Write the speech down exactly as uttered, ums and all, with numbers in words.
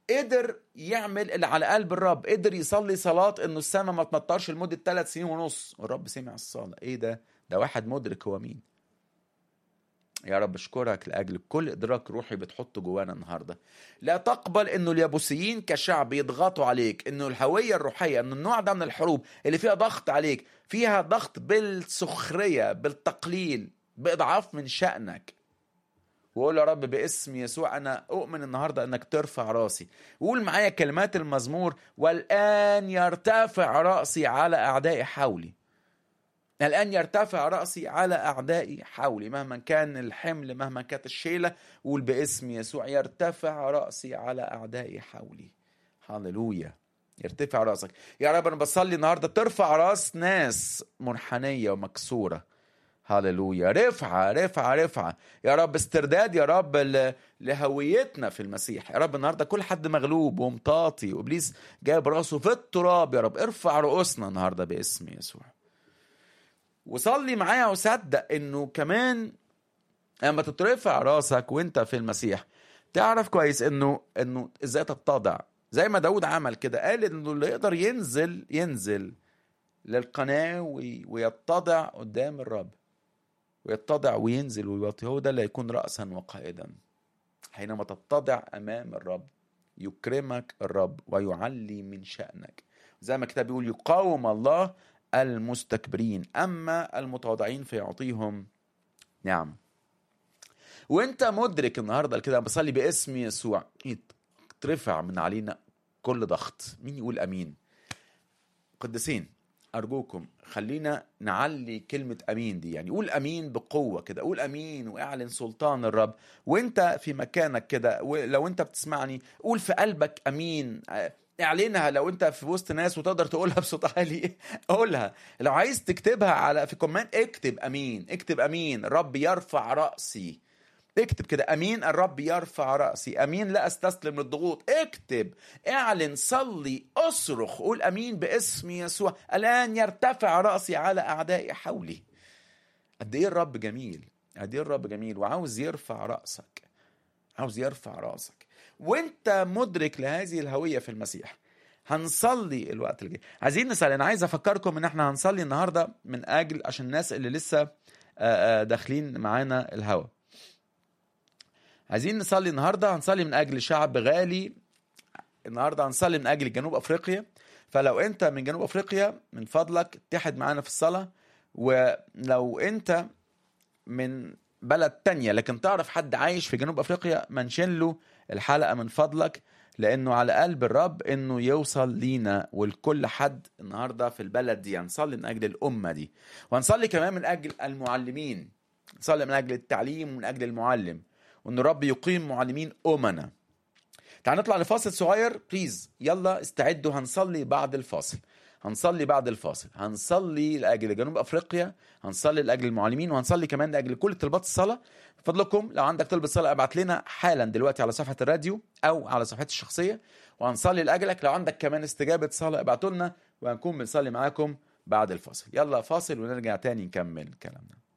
قدر يعمل اللي على قلب الرب، قدر يصلي صلاة انه السماء ما تمطرش لمدة ثلاث سنين ونص، والرب سمع الصلاة. ايه ده؟ ده واحد مدرك هو مين. يا رب اشكرك لاجل كل ادراك روحي بتحطه جوانا النهارده. لا تقبل انه اليابوسيين كشعب يضغطوا عليك، انه الهويه الروحيه، انه النوع ده من الحروب اللي فيها ضغط عليك، فيها ضغط بالسخريه، بالتقليل، باضعاف من شأنك. وقول يا رب باسم يسوع انا اؤمن النهارده انك ترفع راسي. وقول معايا كلمات المزمور: والان يرتفع راسي على اعدائي حولي. الآن يرتفع رأسي على أعدائي حولي، مهما كان الحمل، مهما كانت الشيلة. قول باسم يسوع: يرتفع رأسي على أعدائي حولي. هاللويا. يرتفع رأسك يا رب. أنا بصلي النهاردة ترفع رأس ناس منحنية ومكسورة. هاللويا. رفعة رفعة رفعة يا رب. استرداد يا رب لهويتنا في المسيح. يا رب النهاردة كل حد مغلوب ومطاطي وإبليس جايب رأسه في التراب، يا رب ارفع رؤوسنا النهاردة باسم يسوع. وصلي معايا وصدق انه كمان لما تترفع راسك وانت في المسيح تعرف كويس انه انه ازاي تتضع، زي ما داود عمل كده. قال انه اللي يقدر ينزل ينزل للقناة ويتضع قدام الرب، ويتضع وينزل ويوطي، هو ده اللي يكون رأسا وقائدا. حينما تتضع امام الرب يكرمك الرب ويعلي من شأنك. زي ما الكتاب بيقول: يقاوم الله المستكبرين أما المتواضعين فيعطيهم نعم. وانت مدرك النهاردة كده بصلي باسم يسوع ترفع من علينا كل ضغط. مين يقول أمين؟ قدسين أرجوكم خلينا نعلي كلمة أمين دي، يعني قول أمين بقوة كده، قول أمين واعلن سلطان الرب. وانت في مكانك كده، ولو انت بتسمعني قول في قلبك أمين، اعلنها. لو انت في وسط ناس وتقدر تقولها بصوت عالي قولها. لو عايز تكتبها على في كومنت اكتب أمين، اكتب أمين الرب يرفع رأسي. اكتب كده: أمين الرب يرفع رأسي، أمين لا أستسلم للضغوط. اكتب، اعلن، صلي، أصرخ، قول أمين باسم يسوع. الآن يرتفع رأسي على أعدائي حولي. قد إيه الرب جميل، قد إيه الرب جميل وعاوز يرفع رأسك، عاوز يرفع رأسك وانت مدرك لهذه الهوية في المسيح. هنصلي الوقت الجاي، عايزين نصلي. انا عايز افكركم ان احنا هنصلي النهاردة من اجل عشان الناس اللي لسه داخلين معانا الهوا. عايزين نصلي النهاردة، هنصلي من أجل شعب غالي. النهاردة هنصلي من أجل جنوب أفريقيا. فلو أنت من جنوب أفريقيا من فضلك اتحد معانا في الصلاة. ولو أنت من بلد تانية لكن تعرف حد عايش في جنوب أفريقيا منشن له الحلقة من فضلك، لأنه على قلب الرب أنه يوصل لينا ولكل حد النهاردة في البلد دي. هنصلي من أجل الأمة دي، وهنصلي كمان من أجل المعلمين. نصلي من أجل التعليم ومن أجل المعلم، وأن الرب يقيم معلمين أمنا. تعال نطلع لفاصل صغير بليز. يلا استعدوا، هنصلي بعد الفاصل. هنصلي بعد الفاصل هنصلي لأجل جنوب أفريقيا، هنصلي لأجل المعلمين، وهنصلي كمان لأجل كل طلبات الصلاة. فضلكم لو عندك طلبة صلاة ابعت لنا حالا دلوقتي على صفحة الراديو أو على صفحتي الشخصية، وهنصلي لأجلك. لو عندك كمان استجابة صلاة ابعتوا لنا، وهنكون بنصلي معاكم بعد الفاصل. يلا فاصل ونرجع تاني نكمل كلامنا.